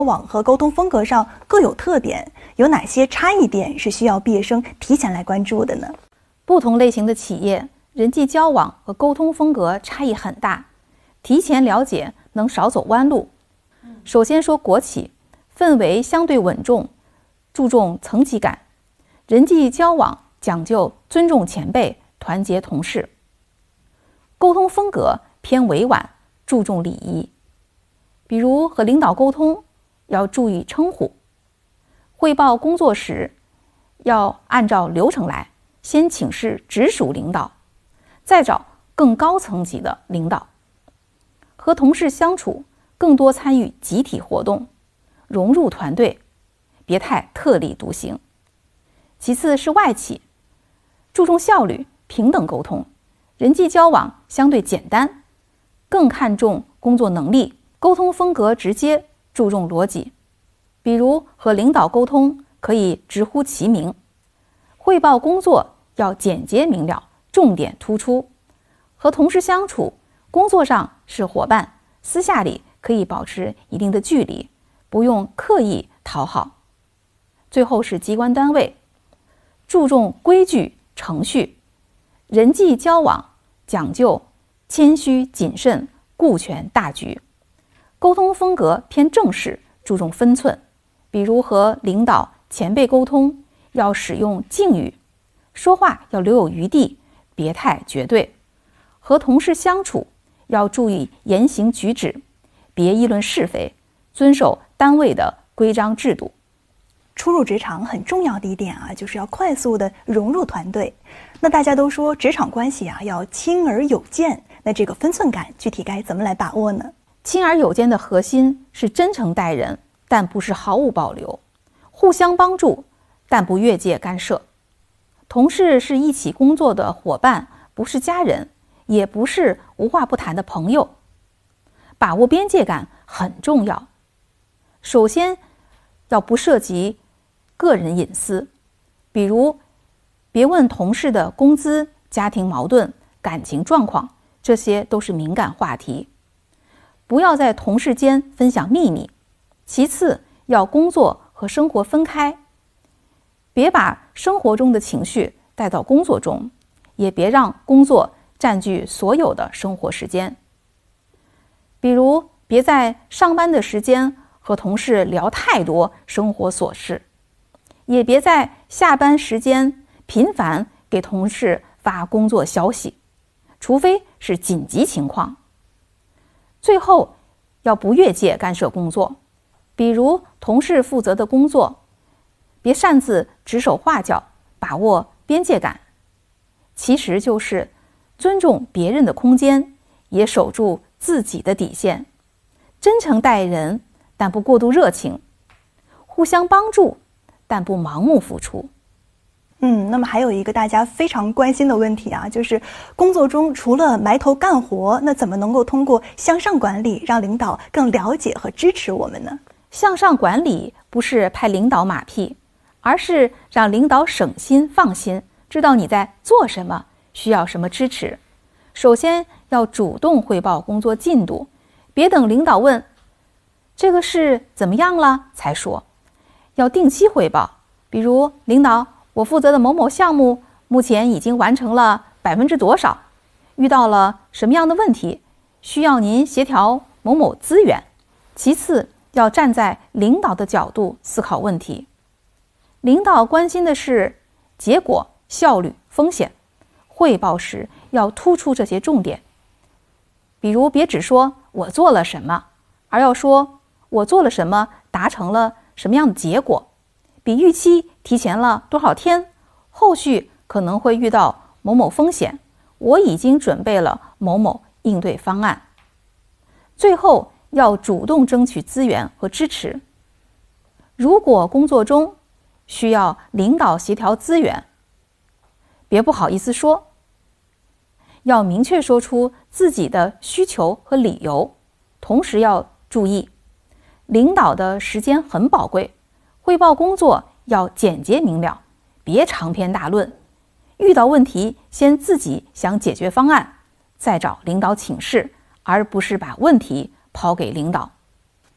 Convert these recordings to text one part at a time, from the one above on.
往和沟通风格上各有特点，有哪些差异点是需要毕业生提前来关注的呢？ 不同类型的企业人际交往和沟通风格差异很大，提前了解能少走弯路。首先说国企，氛围相对稳重，注重层级感，人际交往讲究尊重前辈，团结同事。沟通风格偏委婉，注重礼仪，比如和领导沟通要注意称呼，汇报工作时要按照流程来，先请示直属领导，再找更高层级的领导。和同事相处更多参与集体活动，融入团队，别太特立独行。其次是外企，注重效率，平等沟通，人际交往相对简单，更看重工作能力，沟通风格直接，注重逻辑。比如和领导沟通可以直呼其名，汇报工作要简洁明了，重点突出。和同事相处，工作上是伙伴，私下里可以保持一定的距离，不用刻意讨好。最后是机关单位，注重规矩程序，人际交往讲究谦虚谨慎，顾全大局。沟通风格偏正式，注重分寸，比如和领导前辈沟通要使用敬语，说话要留有余地，别太绝对。和同事相处要注意言行举止，别议论是非，遵守单位的规章制度。 初入职场很重要的一点就是要快速的融入团队。那大家都说职场关系要亲而有间，那这个分寸感具体该怎么来把握呢？ 亲而有间的核心是真诚待人，但不是毫无保留，互相帮助，但不越界干涉。同事是一起工作的伙伴，不是家人，也不是无话不谈的朋友。把握边界感很重要。首先要不涉及个人隐私，比如别问同事的工资、家庭矛盾、感情状况，这些都是敏感话题。不要在同事间分享秘密。其次，要工作和生活分开，别把生活中的情绪带到工作中，也别让工作占据所有的生活时间。比如，别在上班的时间和同事聊太多生活琐事，也别在下班时间频繁给同事发工作消息，除非是紧急情况。最后，要不越界干涉工作，比如同事负责的工作，别擅自指手画脚，把握边界感。其实就是尊重别人的空间，也守住自己的底线，真诚待人，但不过度热情，互相帮助，但不盲目付出。 那么还有一个大家非常关心的问题就是工作中除了埋头干活，那怎么能够通过向上管理让领导更了解和支持我们呢？ 向上管理不是拍领导马屁，而是让领导省心放心，知道你在做什么，需要什么支持。首先要主动汇报工作进度，别等领导问这个事怎么样了才说，要定期汇报。比如，领导，我负责的某某项目目前已经完成了多少，遇到了什么样的问题，需要您协调某某资源。其次，要站在领导的角度思考问题。领导关心的是结果、效率、风险，汇报时要突出这些重点。比如，别只说我做了什么，而要说我做了什么，达成了什么样的结果，比预期提前了多少天，后续可能会遇到某某风险，我已经准备了某某应对方案。最后要主动争取资源和支持。如果工作中需要领导协调资源，别不好意思说，要明确说出自己的需求和理由。同时要注意，领导的时间很宝贵，汇报工作要简洁明了，别长篇大论。遇到问题先自己想解决方案，再找领导请示，而不是把问题抛给领导。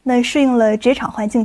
那适应了职场环境